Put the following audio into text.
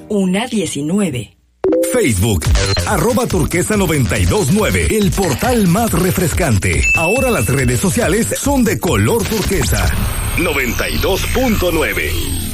1:19. Facebook, @turquesa929, el portal más refrescante. Ahora las redes sociales son de color turquesa. 92.9.